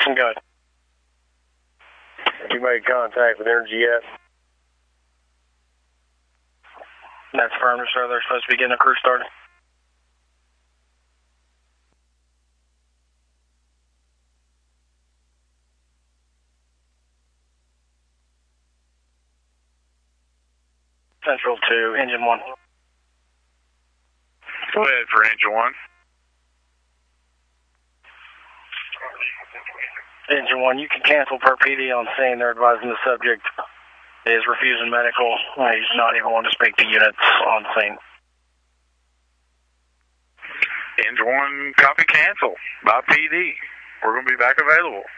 Houston, go ahead. You made contact with Energy yet? That's affirmative, sir. They're supposed to be getting a crew started. Central to engine 1. Go ahead for engine 1. Engine 1, you can cancel per PD on scene. They're advising the subject is refusing medical. He's not even wanting to speak to units on scene. Engine 1, copy cancel by PD. We're going to be back available.